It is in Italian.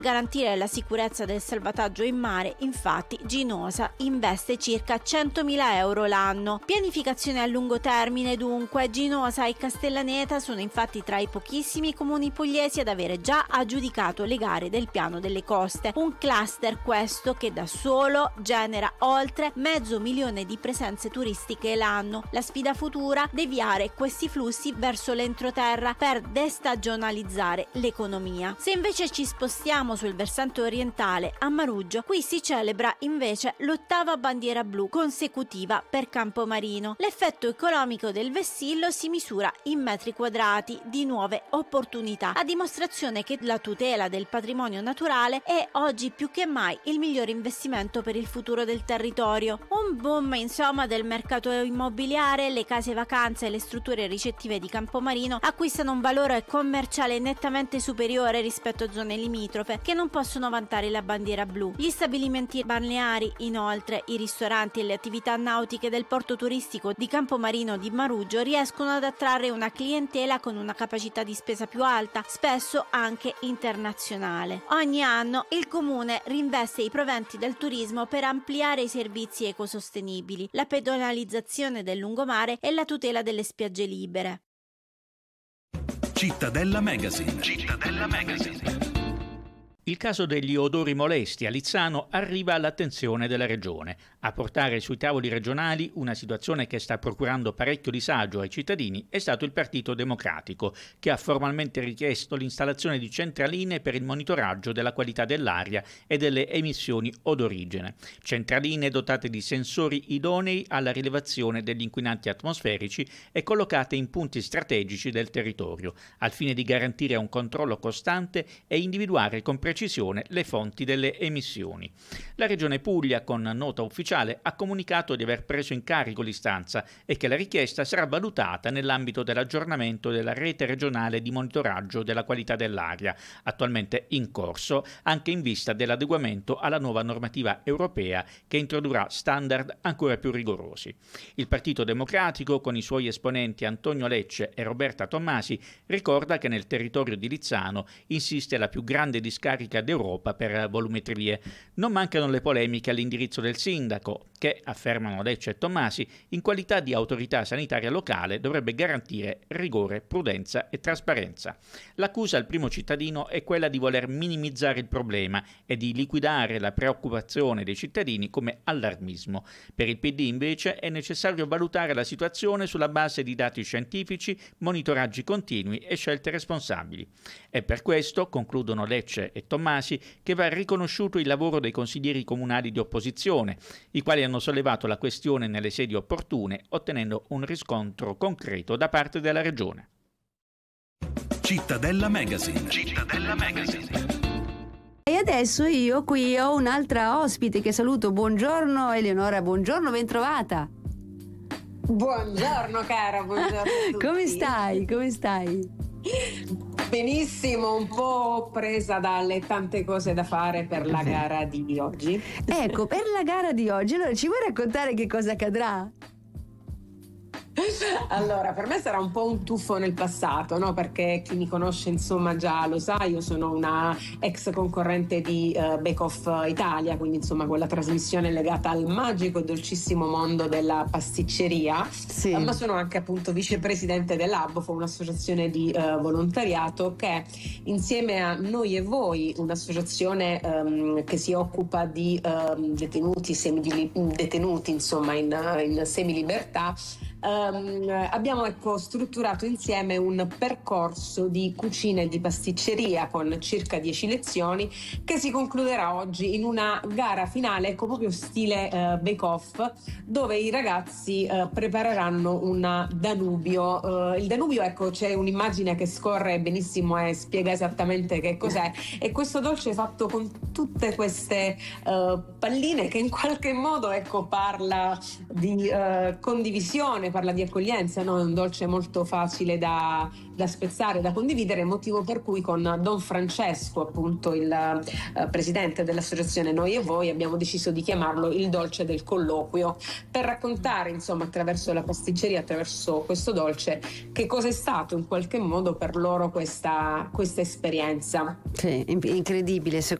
Garantire la sicurezza del salvataggio in mare, infatti, Ginosa investe circa 100.000 euro l'anno. Pianificazione a lungo termine dunque. Ginosa e Castellaneta sono infatti tra i pochissimi comuni pugliesi ad avere già aggiudicato le gare del piano delle coste. Un cluster questo che da solo genera oltre 500.000 di presenze turistiche l'anno. La sfida futura: deviare questi flussi verso l'entroterra per destagionalizzare l'economia. Se invece ci spostiamo sul versante orientale, a Maruggio, qui si celebra invece l'8ª bandiera blu consecutiva per Campomarino. L'effetto economico del vessillo si misura in metri quadrati di nuove opportunità, a dimostrazione che la tutela del patrimonio naturale è oggi più che mai il migliore investimento per il futuro del territorio. Un boom insomma del mercato immobiliare. Le case vacanze e le strutture ricettive di Campomarino acquistano un valore commerciale nettamente superiore rispetto a zone limitrofe che non possono vantare la bandiera blu. Gli stabilimenti balneari, inoltre, i ristoranti e le attività nautiche del porto turistico di Campomarino di Maruggio riescono ad attrarre una clientela con una capacità di spesa più alta, spesso anche internazionale. Ogni anno il comune reinveste i proventi del turismo per ampliare i servizi ecosostenibili, la pedonalizzazione del lungomare e la tutela delle spiagge libere. Cittadella Magazine. Cittadella Magazine. Il caso degli odori molesti a Lizzano arriva all'attenzione della Regione. A portare sui tavoli regionali una situazione che sta procurando parecchio disagio ai cittadini è stato il Partito Democratico, che ha formalmente richiesto l'installazione di centraline per il monitoraggio della qualità dell'aria e delle emissioni odorigene. Centraline dotate di sensori idonei alla rilevazione degli inquinanti atmosferici e collocate in punti strategici del territorio, al fine di garantire un controllo costante e individuare con precisione le fonti delle emissioni. La Regione Puglia, con nota ufficiale, ha comunicato di aver preso in carico l'istanza e che la richiesta sarà valutata nell'ambito dell'aggiornamento della rete regionale di monitoraggio della qualità dell'aria, attualmente in corso, anche in vista dell'adeguamento alla nuova normativa europea che introdurrà standard ancora più rigorosi. Il Partito Democratico, con i suoi esponenti Antonio Lecce e Roberta Tommasi, ricorda che nel territorio di Lizzano insiste la più grande discarica d'Europa per volumetrie. Non mancano le polemiche all'indirizzo del sindaco che, affermano Lecce e Tommasi, in qualità di autorità sanitaria locale dovrebbe garantire rigore, prudenza e trasparenza. L'accusa al primo cittadino è quella di voler minimizzare il problema e di liquidare la preoccupazione dei cittadini come allarmismo. Per il PD invece è necessario valutare la situazione sulla base di dati scientifici, monitoraggi continui e scelte responsabili. È per questo, concludono Lecce e Tommasi, che va riconosciuto il lavoro dei consiglieri comunali di opposizione, i quali hanno sollevato la questione nelle sedi opportune, ottenendo un riscontro concreto da parte della Regione. Cittadella Magazine. Cittadella Magazine. E adesso io qui ho un'altra ospite che saluto. Buongiorno Eleonora, buongiorno, bentrovata. Buongiorno cara, buongiorno a tutti. Come stai? Come stai? Benissimo, un po' presa dalle tante cose da fare per la gara di oggi. Ecco, per la gara di oggi, allora ci vuoi raccontare che cosa accadrà? Allora, per me sarà un po' un tuffo nel passato, no? Perché chi mi conosce insomma già lo sa, io sono una ex concorrente di Bake Off Italia, quindi insomma quella trasmissione legata al magico e dolcissimo mondo della pasticceria, sì. Ma sono anche appunto vicepresidente dell'ABFO, un'associazione di volontariato che insieme a Noi e Voi, un'associazione che si occupa di detenuti, semidetenuti insomma in semilibertà, abbiamo strutturato insieme un percorso di cucina e di pasticceria con circa 10 lezioni che si concluderà oggi in una gara finale proprio stile Bake Off, dove i ragazzi prepareranno un Danubio. Il Danubio, ecco, c'è un'immagine che scorre benissimo e spiega esattamente che cos'è, e questo dolce è fatto con tutte queste palline che in qualche modo parla condivisione, parla di accoglienza, no? È un dolce molto facile da spezzare, da condividere, motivo per cui con Don Francesco, appunto il presidente dell'associazione Noi e Voi, abbiamo deciso di chiamarlo il dolce del colloquio, per raccontare, insomma, attraverso la pasticceria, attraverso questo dolce, che cosa è stato in qualche modo per loro questa esperienza. Sì, incredibile